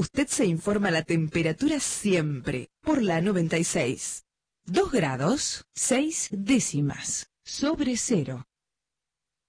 usted se informa la temperatura siempre por la 96. 2 grados, 6 décimas sobre cero.